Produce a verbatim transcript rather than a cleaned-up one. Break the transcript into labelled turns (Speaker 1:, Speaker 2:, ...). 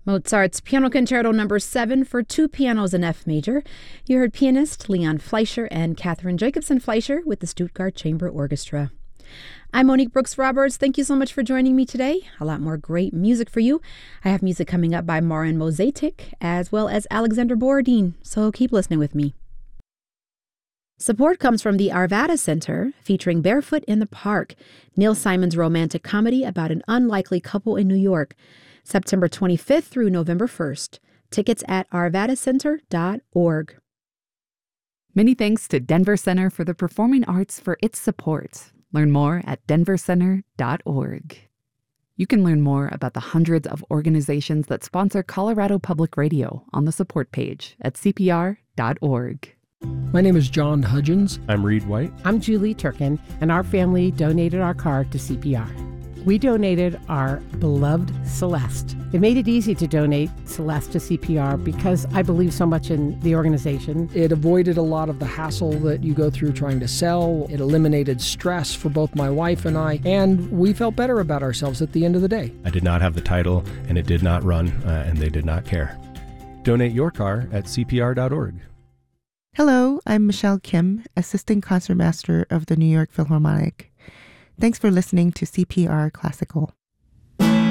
Speaker 1: Mozart's Piano Concerto number seven for two pianos in F major. You heard pianist Leon Fleischer and Catherine Jacobson Fleischer with the Stuttgart Chamber Orchestra. I'm Monique Brooks Roberts. Thank you so much for joining me today. A lot more great music for you. I have music coming up by Marin Mozatic as well as Alexander Borodin, so keep listening with me. Support comes from the Arvada Center, featuring Barefoot in the Park, Neil Simon's romantic comedy about an unlikely couple in New York. September twenty-fifth through November first. Tickets at arvada center dot org.
Speaker 2: Many thanks to Denver Center for the Performing Arts for its support. Learn more at denver center dot org. You can learn more about the hundreds of organizations that sponsor Colorado Public Radio on the support page at c p r dot org.
Speaker 3: My name is John Hudgens.
Speaker 4: I'm Reed White.
Speaker 5: I'm Julie Turkin, and our family donated our car to C P R. We donated our beloved Celeste. It made it easy to donate Celeste to C P R because I believe so much in the organization.
Speaker 3: It avoided a lot of the hassle that you go through trying to sell. It eliminated stress for both my wife and I, and we felt better about ourselves at the end of the day.
Speaker 4: I did not have the title, and it did not run, uh, and they did not care. Donate your car at c p r dot org.
Speaker 6: Hello, I'm Michelle Kim, Assistant Concertmaster of the New York Philharmonic. Thanks for listening to C P R Classical.